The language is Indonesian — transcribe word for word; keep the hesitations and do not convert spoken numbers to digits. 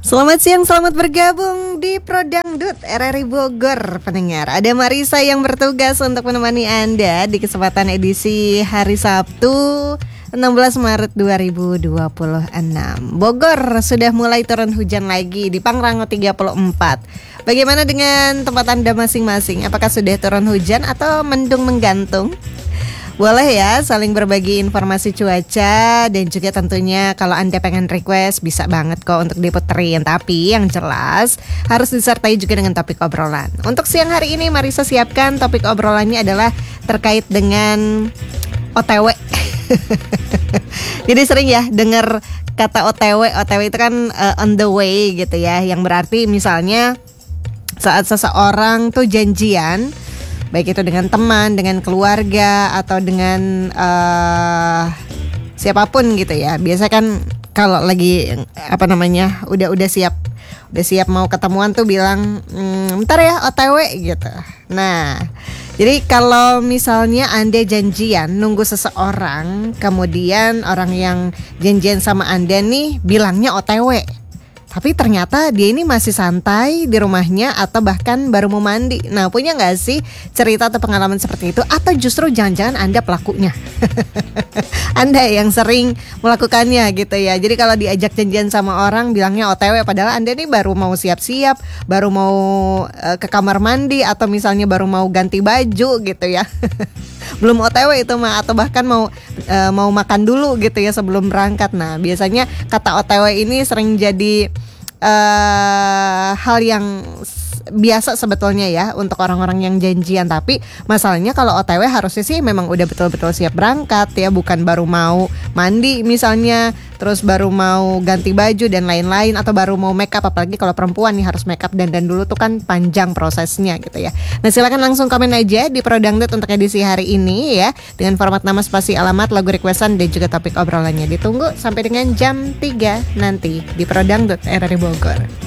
Selamat siang, selamat bergabung di Prodangdut R R I Bogor, pendengar. Ada Marisa yang bertugas untuk menemani Anda di kesempatan edisi hari Sabtu enam belas Maret dua ribu dua puluh enam. Bogor sudah mulai turun hujan lagi di Pangrango tiga puluh empat. Bagaimana dengan tempat Anda masing-masing? Apakah sudah turun hujan atau mendung menggantung? Boleh ya saling berbagi informasi cuaca. Dan juga tentunya kalau Anda pengen request bisa banget kok untuk diputerin. Tapi yang jelas harus disertai juga dengan topik obrolan. Untuk siang hari ini Marisa siapkan topik obrolannya adalah terkait dengan O T W. Jadi sering ya dengar kata O T W. O T W itu kan uh, on the way gitu ya. Yang berarti misalnya saat seseorang tuh janjian, baik itu dengan teman, dengan keluarga, atau dengan uh, siapapun gitu ya. Biasa kan kalau lagi apa namanya udah udah siap udah siap mau ketemuan tuh bilang mmm, bentar ya O T W gitu. Nah, jadi kalau misalnya Anda janjian nunggu seseorang, kemudian orang yang janjian sama Anda nih bilangnya O T W, tapi ternyata dia ini masih santai di rumahnya atau bahkan baru mau mandi. Nah, punya gak sih cerita atau pengalaman seperti itu? Atau justru jangan-jangan Anda pelakunya? Anda yang sering melakukannya gitu ya. Jadi kalau diajak janjian sama orang bilangnya O T W, padahal Anda ini baru mau siap-siap, baru mau uh, ke kamar mandi, atau misalnya baru mau ganti baju gitu ya. Belum O T W itu mah, atau bahkan mau uh, mau makan dulu gitu ya sebelum berangkat. Nah, biasanya kata O T W ini sering jadi uh, hal yang biasa sebetulnya ya untuk orang-orang yang janjian. Tapi masalahnya kalau O T W harusnya sih memang udah betul-betul siap berangkat ya, bukan baru mau mandi misalnya, terus baru mau ganti baju dan lain-lain, atau baru mau make up. Apalagi kalau perempuan nih harus make up dan dan dulu tuh kan panjang prosesnya gitu ya. Nah, silakan langsung komen aja di Prodangdut untuk edisi hari ini ya, dengan format nama, spasi, alamat, lagu requestan dan juga topik obrolannya. Ditunggu sampai dengan jam tiga nanti di Prodangdut R R I Bogor.